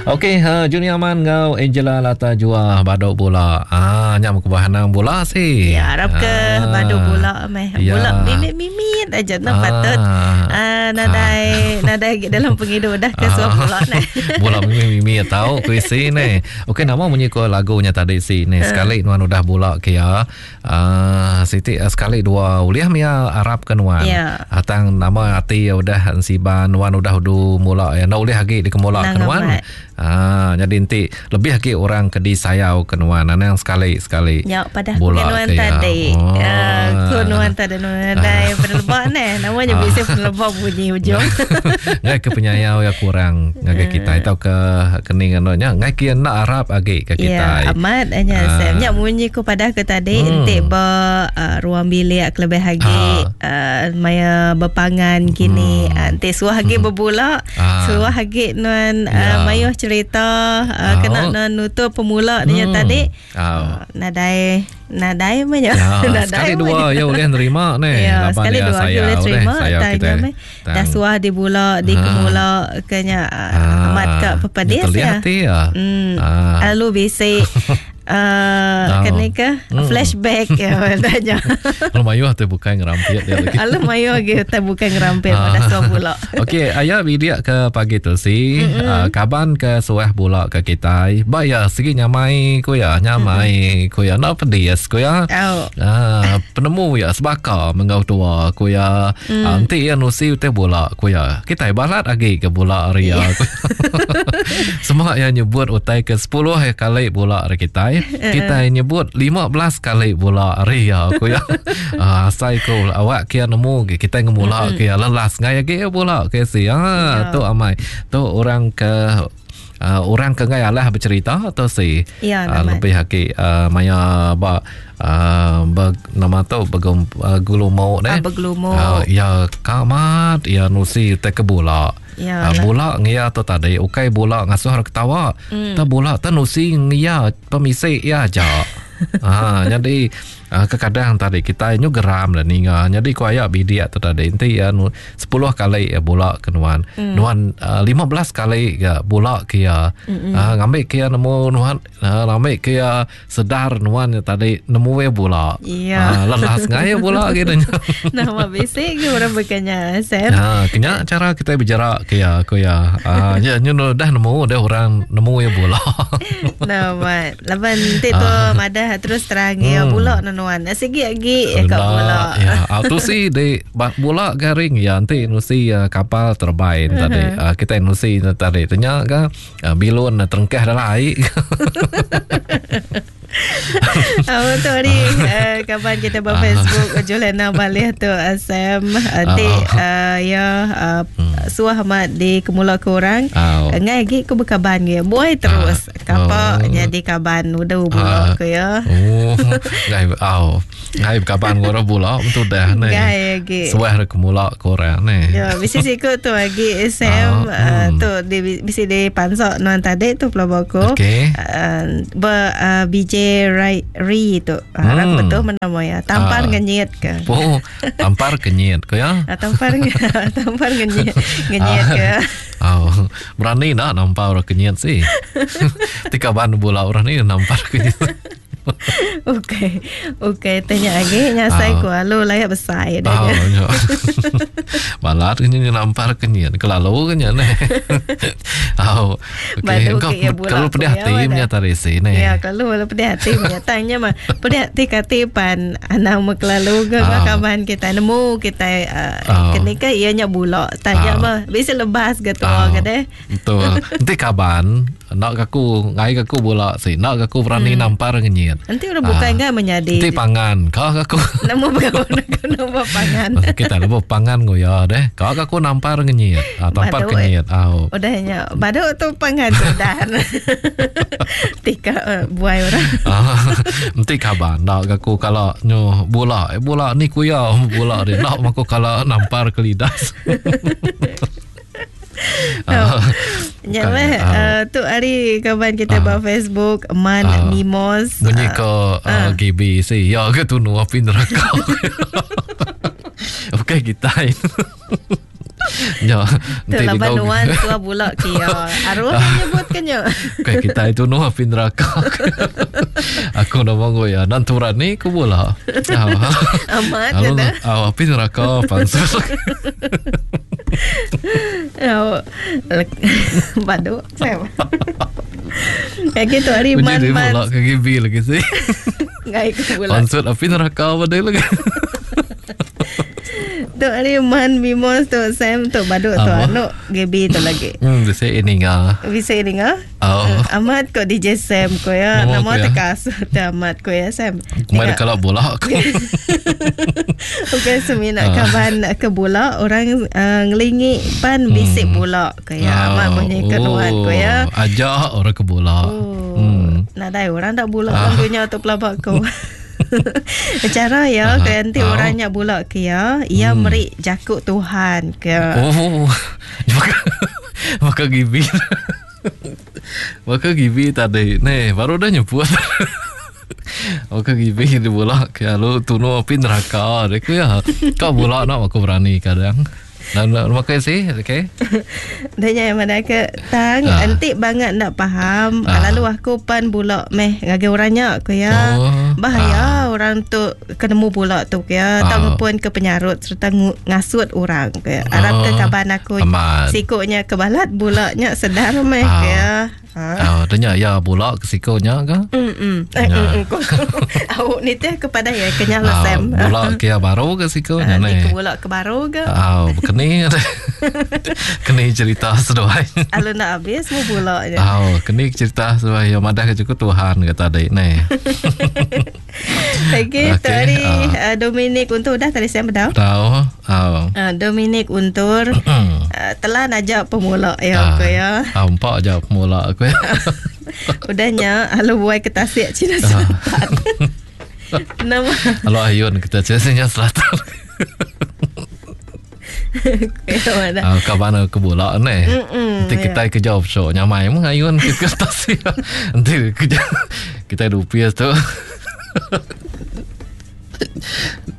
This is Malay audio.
Okey, Junior Aman ngau Angela Lata Jua badok bola. Nyam ke bahanang bola sih. Ya, harap ke badok bola meh. Bola mimit aja nak patut. Nadai dalam pengidu dah ke suap bola ni. Bola mimit tahu kuisi ni. Okey, nama bunyi ko lagunya tadi sih ni. Sekali nuan udah bola kia. Siti sekali dua uliah mia Arab kan nuan. Atang nama hati udah siban nuan udah mula ya. Nak uliah lagi di kemola kan nuan. Jadi nanti lebih lagi orang ke di sayau kenuan yang sekali ya pada kenuan tadi kenuan tadi nadai berlebak ni namanya bisa berlebak bunyi ujung ngai ke penyayau ya kurang ngai kita itu ke kening anonya ngai kian nak Arab lagi ke kita ya amat hanya saya bunyi ku pada ke tadi nanti ruang bilik lebih lagi maya berpangan kini nanti suah lagi berbola suah lagi nuan mayo cerita kena nutup pemula dia tadi nadai banyak sekali dua ya boleh nerima ni sekali dua boleh terima tanya dah suah di bola di kemula kenya amat kat pepadis ya lalu basic kenika flashback ya tanya. Lumayu tu bukan ngerampit dia lagi. Lumayu kita bukan ngerampit pada suah bola. Okey, ayah bidia ke pagi tu si kaban ke suah bola ke kita. Bayar segi nyamai ko ya nak pedis ko ya. Penemu ya sebaka mengau tua ko ya. Nanti ya nusi te bola ko ya. Kita balat lagi ke bola ria. Semua yang nyebut utai ke 10 kali bola kita. Kita nyebut 15 kali bola ria aku ya. Asai ko awak kia nemu kita ngemula kia lelas ngai ke bola ke si. Tu amai. Tu orang ke ngai alah bercerita atau si lebih haki maya nama tu begulumau ni. Begulumau. Ya kamat ya nusi te ke bola. Bola ngia tu tadi ukai bola ngasuh ketawa ta bola ta nusi ngia pemisai ya aja. Jadi kadang tadi kita ini geram lah ninga. Jadi ko ayak bidia tu tadi inti ya 10 kali ya bola kenuan. Nuan 15 kali ya bola kia. Ngambil kia nemu nuan ngambil kia sedar nuan tadi nemu bola. Lelas ngaya bola gitu. Nama basic ke orang berkanya set. Kena cara kita bicara kia ko ya. Nyu dah nemu dah orang nemu bola. Nama laban tu madah terus terang ya bola nuan segi lagi kat bola. Tu si di bola garing ya nanti nusi kapal terbang tadi. Kita nusi tadi ternyata bilun terengkah dalam air. Tu hari kapan kita buat Facebook Julena balik tu Asam nanti suah amat di kemula ke orang ngai lagi ku berkaban ke boy terus kapal jadi kaban udah bola ke ya ngai kaban orang bola betul dah ni suah kemula ke orang ni ya bisa ikut tu lagi Sam tu bisa di pansok non tadi tu pelabako BJ Ri tu harap betul menama ya tampar ngenyit ke tampar kenyit ke ya tampar ngenyit ke berani nak nampar orang kenyit sih tika ban bola orang ni nampar kenyit. Okey tanya lagi nyasai ku lu layak besar dah. Balat ni nampar kenyit kelalu kenyit ni. Kalau pedih hati punya tadi sini. Ya kalau pedih hati punya tanya mah pedih hati katipan anak mekelalu ke kaban kita nemu kita kenika ianya bola tanya mah bisa lebas gitu ke deh. Betul. Nanti kaban nak aku ngai aku bola sih nak aku berani nampar kenyit. Nanti udah bukan enggak menyadi. Nanti pangan kau aku nemu nama pangan. Kita nemu pangan goya deh. Kau aku nampar kenyit. Tampar kenyit. Udahnya baduk tu pangan sudah. Tika buai orang. Nanti kaban nak aku kalau nyo bola ni kuya bola dia nak aku kalau nampar ke lidah. Tu hari kawan kita buat Facebook Man Mimos bunyi ke GB sih ya ke tu nu api neraka. Okey kita Ya, itulah banuan tua bulak kia. Arwah menyebutkannya. Kayak kita itu noh api neraka. Aku nak bangun ya, nanturan ni aku bola. Amat kata. Api neraka pansus. Badu saya. Kayak gitu hari man. Jadi bola kaki bil lagi sih. Ngai ke bola. Pansus api neraka pada lagi. Tu hari man bimos tu Sam tu badu tu anu GB tu lagi. Bisa ini ngah. Bisa ini ngah. Amat ko DJ Sam ko ya. Nama tekas amat ko ya Sam. Kemarin kalau bola aku. Okay, semina kaban ke bola orang ngelingi pan bisik bola ko ya. Amat bunyi keruan ko ya. Ajak orang ke bola. Nadai orang tak bola kan dunia tu pelabak ko. Cara ya nanti orangnya bulak kia ia meri jakut Tuhan ke maka gibi tadi nih baru dah nyebut maka gibi di bulak kia lu tuno api neraka dek ya kau bulak nak aku berani kadang dan makanya sih okay. Danya mana ke tang antik banget nak faham lalu aku pan bulak meh ngage orangnya aku ya bahaya orang tu kenemu bulak tu ya tang pun ke penyarut serta ngasut orang ke Arab ke kaban aku sikutnya kebalat bulaknya sedar meh ya danya ya bulak kesikonya ke awak ni teh kepada ya kenyal Sam bulak kia baru ke sikonya ni ke bulak ke baru ke keni keni cerita sedoai alun nak habis mau bulaknya keni cerita sedoai yang madah ke cukup Tuhan kata adik ni okay, tadi Dominic Untur dah tadi saya beritahu Dominic Untur telah najak pemula ya aku ya empat ajak pemula aku ya udahnya halo buai ke Tasik Cina Selatan nama halo Ayun kita Cina Selatan kapan ke bola ni nanti kita ke jawab show nyamai emang Ayun ke Tasik nanti kita rupiah tu